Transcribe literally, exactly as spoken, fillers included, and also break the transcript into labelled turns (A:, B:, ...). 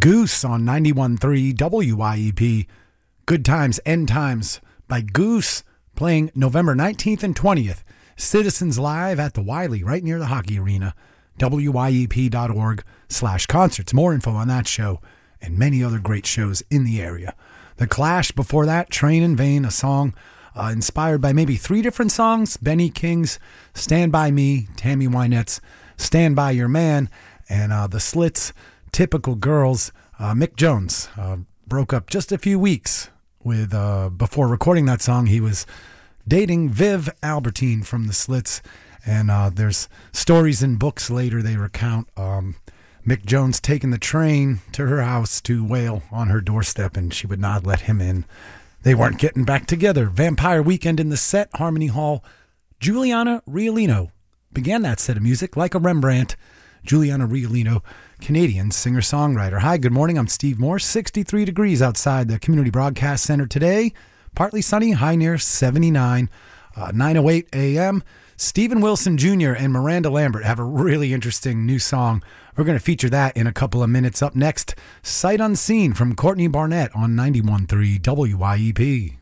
A: Goose on ninety-one point three W Y E P. Good Times, End Times by Goose, playing November nineteenth and twentieth. Citizens Live at the Wiley, right near the hockey arena. W Y E P dot org slash concerts. More info on that show and many other great shows in the area. The Clash before that, Train in Vain, a song uh, inspired by maybe three different songs. Benny King's Stand By Me, Tammy Wynette's Stand By Your Man, and uh, the Slits, Typical Girls. uh, Mick Jones uh, broke up just a few weeks with uh, before recording that song. He was dating Viv Albertine from the Slits, and uh, there's stories in books later they recount um, Mick Jones taking the train to her house to wail on her doorstep, and she would not let him in. They weren't getting back together. Vampire Weekend in the set, Harmony Hall. Juliana Riolino began that set of music like a Rembrandt. Juliana Riolino, Canadian singer-songwriter. Hi, good morning. I'm Steve Morse. sixty-three degrees outside the Community Broadcast Center today. Partly sunny, high near seventy-nine, uh, nine oh eight a.m. Stephen Wilson Junior and Miranda Lambert have a really interesting new song. We're going to feature that in a couple of minutes. Up next, Sight Unseen from Courtney Barnett on ninety-one point three W Y E P.